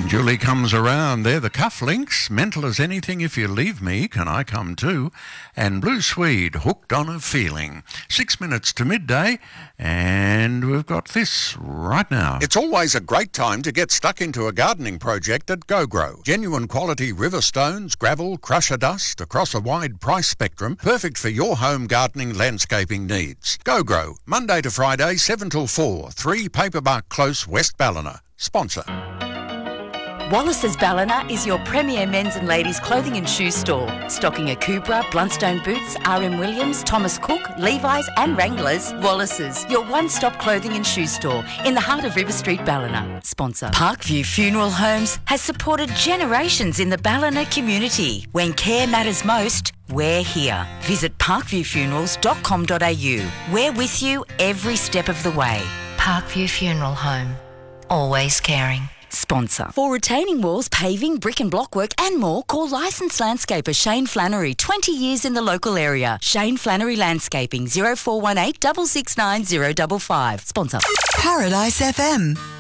Julie comes around. They're the Cufflinks. Mental as anything if you leave me. Can I come too? And Blue Swede, hooked on a feeling. 6 minutes to midday, and we've got this right now. It's always a great time to get stuck into a gardening project at GoGrow. Genuine quality river stones, gravel, crusher dust across a wide price spectrum, perfect for your home gardening landscaping needs. GoGrow, Monday to Friday, 7 till 4, 3 Paperbark Close, West Ballina. Sponsor. Wallace's Ballina is your premier men's and ladies' clothing and shoe store, stocking Akubra, Bluntstone Boots, R.M. Williams, Thomas Cook, Levi's and Wranglers. Wallace's, your one-stop clothing and shoe store in the heart of River Street, Ballina. Sponsor. Parkview Funeral Homes has supported generations in the Ballina community. When care matters most, we're here. Visit parkviewfunerals.com.au. We're with you every step of the way. Parkview Funeral Home. Always caring. Sponsor. For retaining walls, paving, brick and block work and more, call licensed landscaper Shane Flannery, 20 years in the local area. Shane Flannery Landscaping, 0418 669 055. Sponsor. Paradise FM.